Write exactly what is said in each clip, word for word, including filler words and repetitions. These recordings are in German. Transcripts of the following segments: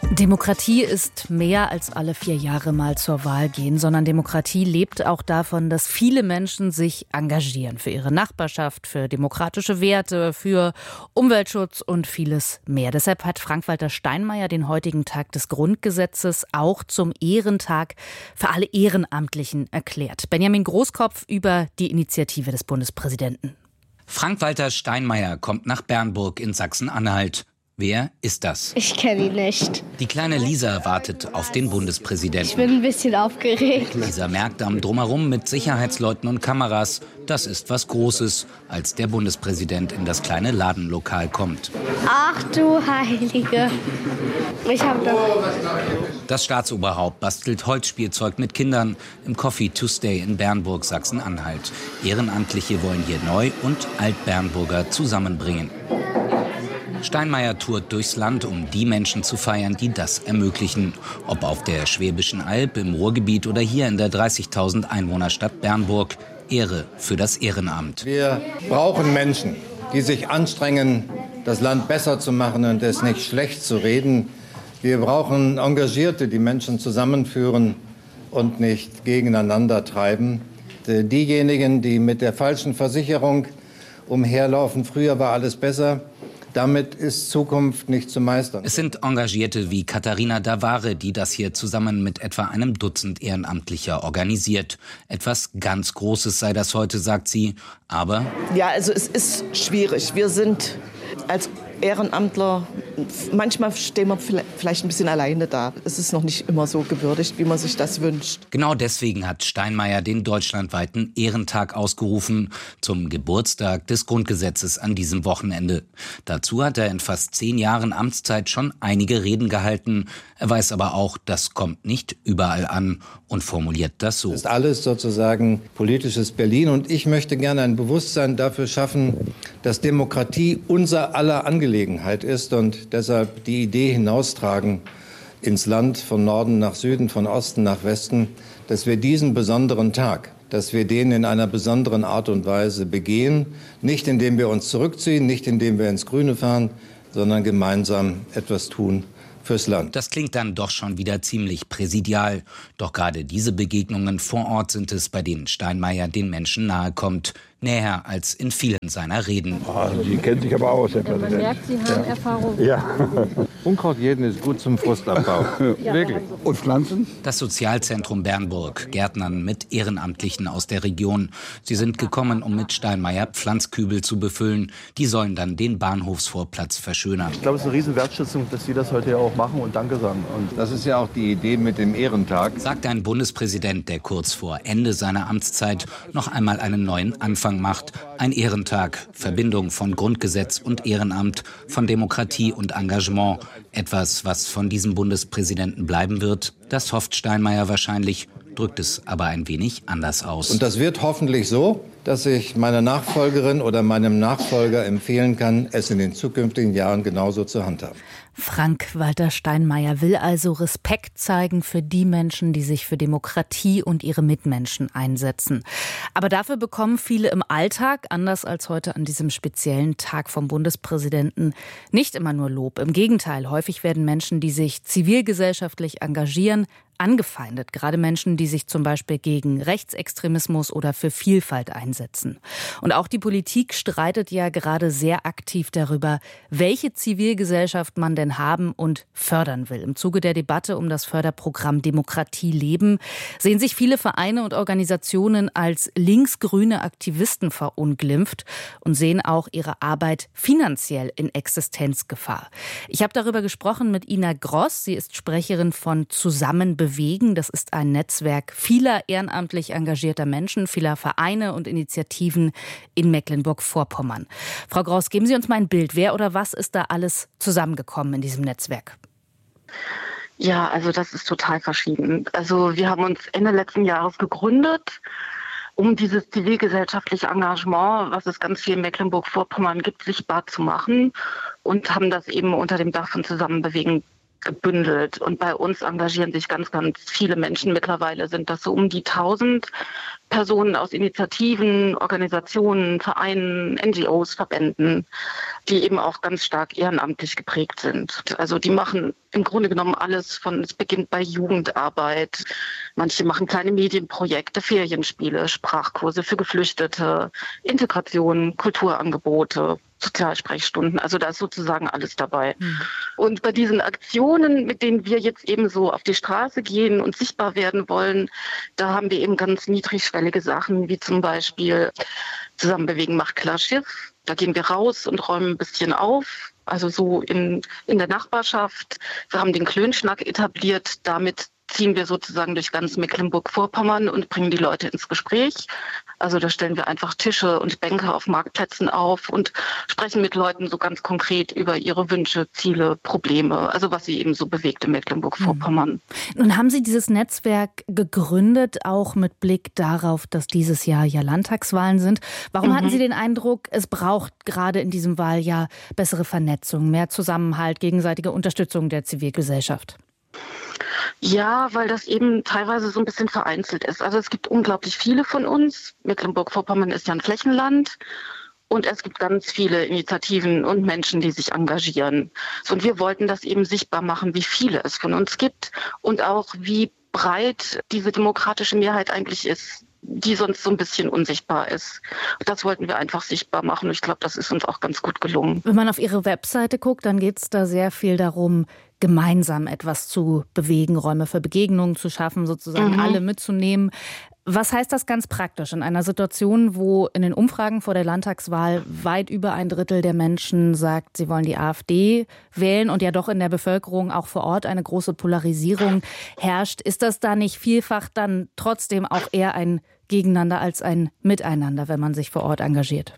Demokratie ist mehr als alle vier Jahre mal zur Wahl gehen, sondern Demokratie lebt auch davon, dass viele Menschen sich engagieren für ihre Nachbarschaft, für demokratische Werte, für Umweltschutz und vieles mehr. Deshalb hat Frank-Walter Steinmeier den heutigen Tag des Grundgesetzes auch zum Ehrentag für alle Ehrenamtlichen erklärt. Benjamin Großkopf über die Initiative des Bundespräsidenten. Frank-Walter Steinmeier kommt nach Bernburg in Sachsen-Anhalt. Wer ist das? Ich kenne ihn nicht. Die kleine Lisa wartet auf den Bundespräsidenten. Ich bin ein bisschen aufgeregt. Lisa merkt am Drumherum mit Sicherheitsleuten und Kameras, das ist was Großes, als der Bundespräsident in das kleine Ladenlokal kommt. Ach du Heilige. Ich hab doch... Das Staatsoberhaupt bastelt Holzspielzeug mit Kindern im Coffee to Stay in Bernburg, Sachsen-Anhalt. Ehrenamtliche wollen hier Neu- und Alt-Bernburger zusammenbringen. Steinmeier tourt durchs Land, um die Menschen zu feiern, die das ermöglichen. Ob auf der Schwäbischen Alb, im Ruhrgebiet oder hier in der dreißigtausend Einwohnerstadt Bernburg. Ehre für das Ehrenamt. Wir brauchen Menschen, die sich anstrengen, das Land besser zu machen und es nicht schlecht zu reden. Wir brauchen Engagierte, die Menschen zusammenführen und nicht gegeneinander treiben. Diejenigen, die mit der falschen Versicherung umherlaufen, früher war alles besser. Damit ist Zukunft nicht zu meistern. Es sind Engagierte wie Katharina Davare, die das hier zusammen mit etwa einem Dutzend Ehrenamtlicher organisiert. Etwas ganz Großes sei das heute, sagt sie. Aber... Ja, also es ist schwierig. Wir sind als Ehrenamtler, manchmal stehen wir vielleicht ein bisschen alleine da. Es ist noch nicht immer so gewürdigt, wie man sich das wünscht. Genau deswegen hat Steinmeier den deutschlandweiten Ehrentag ausgerufen zum Geburtstag des Grundgesetzes an diesem Wochenende. Dazu hat er in fast zehn Jahren Amtszeit schon einige Reden gehalten. Er weiß aber auch, das kommt nicht überall an und formuliert das so. Das ist alles sozusagen politisches Berlin und ich möchte gerne ein Bewusstsein dafür schaffen, dass Demokratie unser aller Angelegenheit ist und deshalb die Idee hinaustragen ins Land von Norden nach Süden, von Osten nach Westen, dass wir diesen besonderen Tag, dass wir den in einer besonderen Art und Weise begehen, nicht indem wir uns zurückziehen, nicht indem wir ins Grüne fahren, sondern gemeinsam etwas tun fürs Land. Das klingt dann doch schon wieder ziemlich präsidial. Doch gerade diese Begegnungen vor Ort sind es, bei denen Steinmeier den Menschen nahe kommt. Näher als in vielen seiner Reden. Ah, Sie kennen sich aber aus, Herr Präsident. Man merkt, Sie haben ja. Erfahrung. Ja. Unkraut jeden ist gut zum Frustabbau. Ja. Wirklich. Und Pflanzen? Das Sozialzentrum Bernburg, Gärtnern mit Ehrenamtlichen aus der Region. Sie sind gekommen, um mit Steinmeier Pflanzkübel zu befüllen. Die sollen dann den Bahnhofsvorplatz verschönern. Ich glaube, es ist eine riesen Wertschätzung, dass Sie das heute ja auch machen und Danke sagen. Und das ist ja auch die Idee mit dem Ehrentag. Sagt ein Bundespräsident, der kurz vor Ende seiner Amtszeit noch einmal einen neuen Anfang macht. Ein Ehrentag, Verbindung von Grundgesetz und Ehrenamt, von Demokratie und Engagement. Etwas, was von diesem Bundespräsidenten bleiben wird, das hofft Steinmeier wahrscheinlich, drückt es aber ein wenig anders aus. Und das wird hoffentlich so, dass ich meiner Nachfolgerin oder meinem Nachfolger empfehlen kann, es in den zukünftigen Jahren genauso zu handhaben. Frank-Walter Steinmeier will also Respekt zeigen für die Menschen, die sich für Demokratie und ihre Mitmenschen einsetzen. Aber dafür bekommen viele im Alltag, anders als heute an diesem speziellen Tag vom Bundespräsidenten, nicht immer nur Lob. Im Gegenteil, häufig werden Menschen, die sich zivilgesellschaftlich engagieren, angefeindet, gerade Menschen, die sich zum Beispiel gegen Rechtsextremismus oder für Vielfalt einsetzen. Und auch die Politik streitet ja gerade sehr aktiv darüber, welche Zivilgesellschaft man denn haben und fördern will. Im Zuge der Debatte um das Förderprogramm Demokratie leben sehen sich viele Vereine und Organisationen als linksgrüne Aktivisten verunglimpft und sehen auch ihre Arbeit finanziell in Existenzgefahr. Ich habe darüber gesprochen mit Ina Gross. Sie ist Sprecherin von Zusammenbewegen. Das ist ein Netzwerk vieler ehrenamtlich engagierter Menschen, vieler Vereine und Initiativen in Mecklenburg-Vorpommern. Frau Gross, geben Sie uns mal ein Bild. Wer oder was ist da alles zusammengekommen in diesem Netzwerk? Ja, also das ist total verschieden. Also wir haben uns Ende letzten Jahres gegründet, um dieses zivilgesellschaftliche Engagement, was es ganz viel in Mecklenburg-Vorpommern gibt, sichtbar zu machen und haben das eben unter dem Dach von Zusammenbewegen gebündelt. Und bei uns engagieren sich ganz, ganz viele Menschen. Mittlerweile sind das so um die tausend Personen aus Initiativen, Organisationen, Vereinen, N G Os, Verbänden, die eben auch ganz stark ehrenamtlich geprägt sind. Also die machen im Grunde genommen alles von, es beginnt bei Jugendarbeit. Manche machen kleine Medienprojekte, Ferienspiele, Sprachkurse für Geflüchtete, Integration, Kulturangebote, Sozialsprechstunden. Also da ist sozusagen alles dabei. Mhm. Und bei diesen Aktionen, mit denen wir jetzt eben so auf die Straße gehen und sichtbar werden wollen, da haben wir eben ganz niedrigschwellige Sachen, wie zum Beispiel Zusammenbewegen macht klar Schiff. Da gehen wir raus und räumen ein bisschen auf, also so in, in der Nachbarschaft. Wir haben den Klönschnack etabliert, damit ziehen wir sozusagen durch ganz Mecklenburg-Vorpommern und bringen die Leute ins Gespräch. Also da stellen wir einfach Tische und Bänke auf Marktplätzen auf und sprechen mit Leuten so ganz konkret über ihre Wünsche, Ziele, Probleme, also was sie eben so bewegt in Mecklenburg-Vorpommern. Nun haben Sie dieses Netzwerk gegründet, auch mit Blick darauf, dass dieses Jahr ja Landtagswahlen sind. Warum mhm. hatten Sie den Eindruck, es braucht gerade in diesem Wahljahr bessere Vernetzung, mehr Zusammenhalt, gegenseitige Unterstützung der Zivilgesellschaft? Ja, weil das eben teilweise so ein bisschen vereinzelt ist. Also es gibt unglaublich viele von uns. Mecklenburg-Vorpommern ist ja ein Flächenland. Und es gibt ganz viele Initiativen und Menschen, die sich engagieren. Und wir wollten das eben sichtbar machen, wie viele es von uns gibt und auch wie breit diese demokratische Mehrheit eigentlich ist, die sonst so ein bisschen unsichtbar ist. Das wollten wir einfach sichtbar machen und ich glaube, das ist uns auch ganz gut gelungen. Wenn man auf Ihre Webseite guckt, dann geht es da sehr viel darum, gemeinsam etwas zu bewegen, Räume für Begegnungen zu schaffen, sozusagen mhm. alle mitzunehmen. Was heißt das ganz praktisch in einer Situation, wo in den Umfragen vor der Landtagswahl weit über ein Drittel der Menschen sagt, sie wollen die AfD wählen und ja doch in der Bevölkerung auch vor Ort eine große Polarisierung herrscht? Ist das da nicht vielfach dann trotzdem auch eher ein Gegeneinander als ein Miteinander, wenn man sich vor Ort engagiert?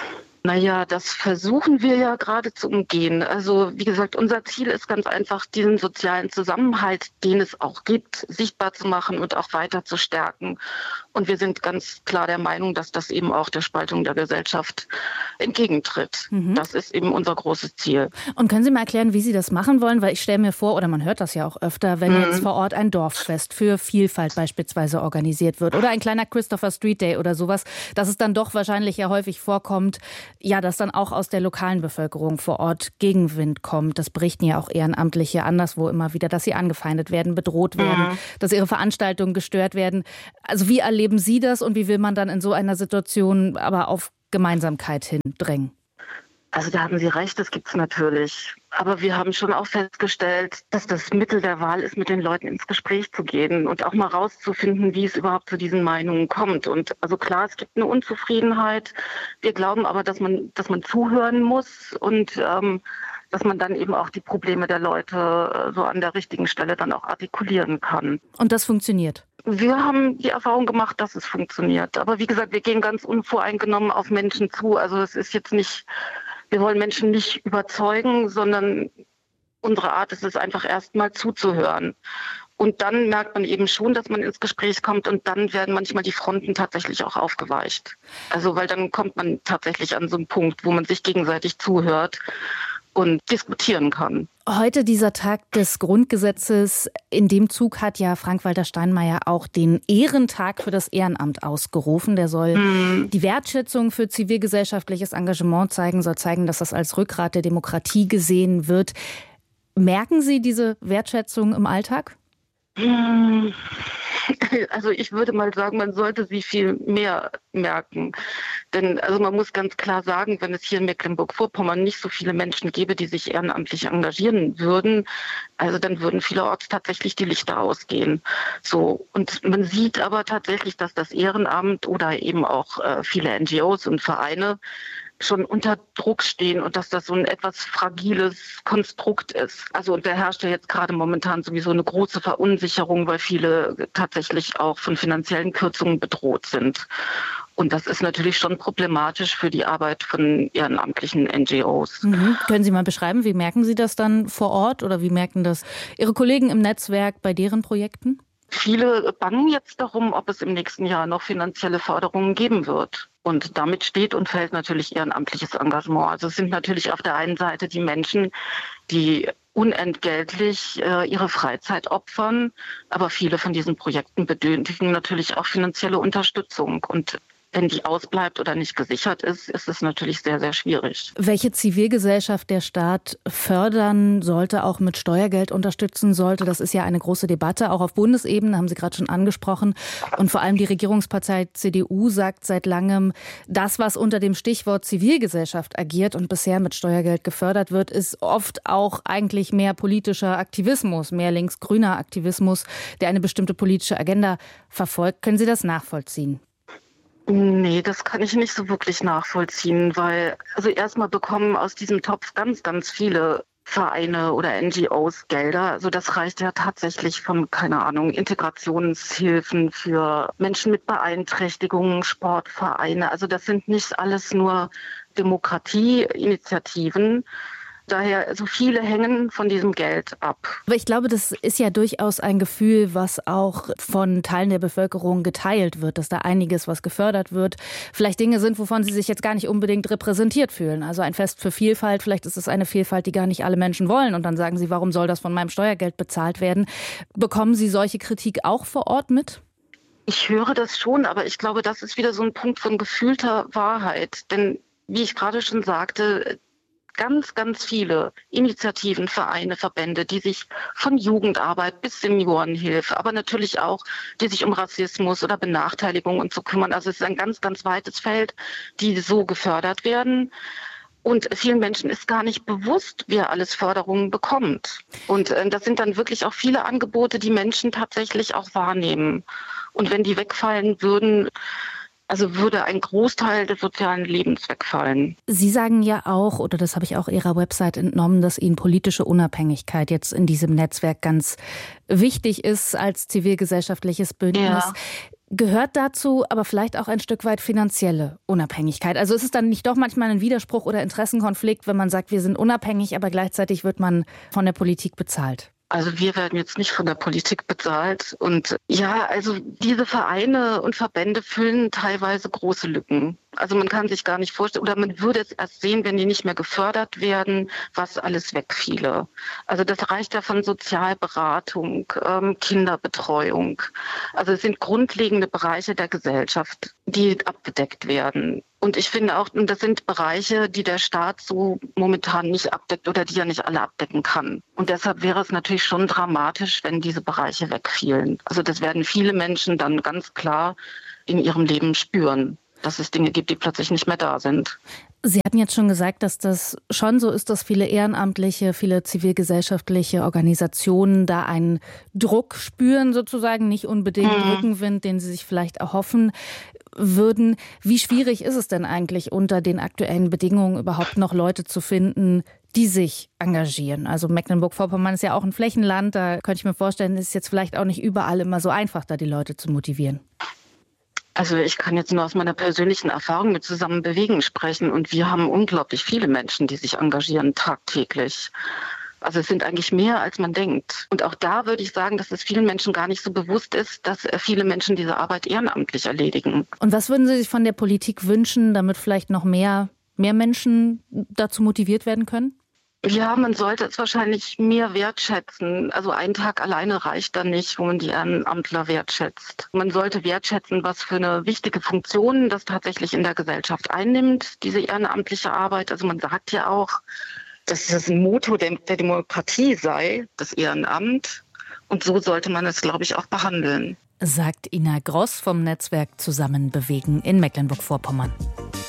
Naja, das versuchen wir ja gerade zu umgehen. Also wie gesagt, unser Ziel ist ganz einfach, diesen sozialen Zusammenhalt, den es auch gibt, sichtbar zu machen und auch weiter zu stärken. Und wir sind ganz klar der Meinung, dass das eben auch der Spaltung der Gesellschaft entgegentritt. Mhm. Das ist eben unser großes Ziel. Und können Sie mal erklären, wie Sie das machen wollen? Weil ich stelle mir vor, oder man hört das ja auch öfter, wenn mhm. jetzt vor Ort ein Dorffest für Vielfalt beispielsweise organisiert wird oder ein kleiner Christopher Street Day oder sowas, dass es dann doch wahrscheinlich ja häufig vorkommt, ja, dass dann auch aus der lokalen Bevölkerung vor Ort Gegenwind kommt. Das berichten ja auch Ehrenamtliche anderswo immer wieder, dass sie angefeindet werden, bedroht werden, mhm. dass ihre Veranstaltungen gestört werden. Also wie erleben Sie das und wie will man dann in so einer Situation aber auf Gemeinsamkeit hindrängen? Also da haben Sie recht, das gibt's natürlich. Aber wir haben schon auch festgestellt, dass das Mittel der Wahl ist, mit den Leuten ins Gespräch zu gehen und auch mal rauszufinden, wie es überhaupt zu diesen Meinungen kommt. Und also klar, es gibt eine Unzufriedenheit. Wir glauben aber, dass man, dass man zuhören muss und ähm, dass man dann eben auch die Probleme der Leute äh, so an der richtigen Stelle dann auch artikulieren kann. Und das funktioniert? Wir haben die Erfahrung gemacht, dass es funktioniert. Aber wie gesagt, wir gehen ganz unvoreingenommen auf Menschen zu. Also es ist jetzt nicht... Wir wollen Menschen nicht überzeugen, sondern unsere Art ist es einfach erstmal zuzuhören. Und dann merkt man eben schon, dass man ins Gespräch kommt und dann werden manchmal die Fronten tatsächlich auch aufgeweicht. Also weil dann kommt man tatsächlich an so einen Punkt, wo man sich gegenseitig zuhört und diskutieren kann. Heute dieser Tag des Grundgesetzes. In dem Zug hat ja Frank-Walter Steinmeier auch den Ehrentag für das Ehrenamt ausgerufen. Der soll mhm. die Wertschätzung für zivilgesellschaftliches Engagement zeigen, soll zeigen, dass das als Rückgrat der Demokratie gesehen wird. Merken Sie diese Wertschätzung im Alltag? Also ich würde mal sagen, man sollte sie viel mehr merken. Denn also man muss ganz klar sagen, wenn es hier in Mecklenburg-Vorpommern nicht so viele Menschen gäbe, die sich ehrenamtlich engagieren würden, also dann würden vielerorts tatsächlich die Lichter ausgehen. So, und man sieht aber tatsächlich, dass das Ehrenamt oder eben auch äh, viele N G Os und Vereine schon unter Druck stehen und dass das so ein etwas fragiles Konstrukt ist. Also und da herrscht ja jetzt gerade momentan sowieso eine große Verunsicherung, weil viele tatsächlich auch von finanziellen Kürzungen bedroht sind. Und das ist natürlich schon problematisch für die Arbeit von ehrenamtlichen N G Os. Mhm. Können Sie mal beschreiben, wie merken Sie das dann vor Ort oder wie merken das Ihre Kollegen im Netzwerk bei deren Projekten? Viele bangen jetzt darum, ob es im nächsten Jahr noch finanzielle Förderungen geben wird. Und damit steht und fällt natürlich ehrenamtliches Engagement. Also es sind natürlich auf der einen Seite die Menschen, die unentgeltlich äh, ihre Freizeit opfern. Aber viele von diesen Projekten benötigen natürlich auch finanzielle Unterstützung. Und wenn die ausbleibt oder nicht gesichert ist, ist es natürlich sehr, sehr schwierig. Welche Zivilgesellschaft der Staat fördern sollte, auch mit Steuergeld unterstützen sollte, das ist ja eine große Debatte, auch auf Bundesebene, haben Sie gerade schon angesprochen. Und vor allem die Regierungspartei C D U sagt seit langem, das, was unter dem Stichwort Zivilgesellschaft agiert und bisher mit Steuergeld gefördert wird, ist oft auch eigentlich mehr politischer Aktivismus, mehr linksgrüner Aktivismus, der eine bestimmte politische Agenda verfolgt. Können Sie das nachvollziehen? Nee, das kann ich nicht so wirklich nachvollziehen, weil also erstmal bekommen aus diesem Topf ganz, ganz viele Vereine oder N G Os Gelder. Also das reicht ja tatsächlich von, keine Ahnung, Integrationshilfen für Menschen mit Beeinträchtigungen, Sportvereine. Also das sind nicht alles nur Demokratieinitiativen. Daher, also viele hängen von diesem Geld ab. Aber ich glaube, das ist ja durchaus ein Gefühl, was auch von Teilen der Bevölkerung geteilt wird, dass da einiges, was gefördert wird, vielleicht Dinge sind, wovon sie sich jetzt gar nicht unbedingt repräsentiert fühlen. Also ein Fest für Vielfalt, vielleicht ist es eine Vielfalt, die gar nicht alle Menschen wollen. Und dann sagen sie, warum soll das von meinem Steuergeld bezahlt werden? Bekommen Sie solche Kritik auch vor Ort mit? Ich höre das schon, aber ich glaube, das ist wieder so ein Punkt von gefühlter Wahrheit. Denn wie ich gerade schon sagte, ganz, ganz viele Initiativen, Vereine, Verbände, die sich von Jugendarbeit bis Seniorenhilfe, aber natürlich auch, die sich um Rassismus oder Benachteiligung und so kümmern. Also es ist ein ganz, ganz weites Feld, die so gefördert werden. Und vielen Menschen ist gar nicht bewusst, wer alles Förderungen bekommt. Und äh, das sind dann wirklich auch viele Angebote, die Menschen tatsächlich auch wahrnehmen. Und wenn die wegfallen würden, also würde ein Großteil des sozialen Lebens wegfallen. Sie sagen ja auch, oder das habe ich auch Ihrer Website entnommen, dass Ihnen politische Unabhängigkeit jetzt in diesem Netzwerk ganz wichtig ist als zivilgesellschaftliches Bündnis. Ja. Gehört dazu aber vielleicht auch ein Stück weit finanzielle Unabhängigkeit? Also ist es dann nicht doch manchmal ein Widerspruch oder Interessenkonflikt, wenn man sagt, wir sind unabhängig, aber gleichzeitig wird man von der Politik bezahlt? Also wir werden jetzt nicht von der Politik bezahlt. Und ja, also diese Vereine und Verbände füllen teilweise große Lücken. Also man kann sich gar nicht vorstellen, oder man würde es erst sehen, wenn die nicht mehr gefördert werden, was alles wegfiele. Also das reicht ja von Sozialberatung, ähm, Kinderbetreuung. Also es sind grundlegende Bereiche der Gesellschaft, die abgedeckt werden. Und ich finde auch, das sind Bereiche, die der Staat so momentan nicht abdeckt oder die er nicht alle abdecken kann. Und deshalb wäre es natürlich schon dramatisch, wenn diese Bereiche wegfielen. Also das werden viele Menschen dann ganz klar in ihrem Leben spüren, dass es Dinge gibt, die plötzlich nicht mehr da sind. Sie hatten jetzt schon gesagt, dass das schon so ist, dass viele ehrenamtliche, viele zivilgesellschaftliche Organisationen da einen Druck spüren sozusagen, nicht unbedingt mhm. Rückenwind, den sie sich vielleicht erhoffen würden. Wie schwierig ist es denn eigentlich unter den aktuellen Bedingungen überhaupt noch Leute zu finden, die sich engagieren? Also Mecklenburg-Vorpommern ist ja auch ein Flächenland, da könnte ich mir vorstellen, ist es jetzt vielleicht auch nicht überall immer so einfach, da die Leute zu motivieren. Also ich kann jetzt nur aus meiner persönlichen Erfahrung mit Zusammen bewegen sprechen und wir haben unglaublich viele Menschen, die sich engagieren tagtäglich. Also es sind eigentlich mehr, als man denkt. Und auch da würde ich sagen, dass es vielen Menschen gar nicht so bewusst ist, dass viele Menschen diese Arbeit ehrenamtlich erledigen. Und was würden Sie sich von der Politik wünschen, damit vielleicht noch mehr, mehr Menschen dazu motiviert werden können? Ja, man sollte es wahrscheinlich mehr wertschätzen. Also ein Tag alleine reicht da nicht, wo man die Ehrenamtler wertschätzt. Man sollte wertschätzen, was für eine wichtige Funktion das tatsächlich in der Gesellschaft einnimmt, diese ehrenamtliche Arbeit. Also man sagt ja auch, dass das ein Motto der, der Demokratie sei, das Ehrenamt. Und so sollte man es, glaube ich, auch behandeln. Sagt Ina Gross vom Netzwerk Zusammen bewegen in Mecklenburg-Vorpommern.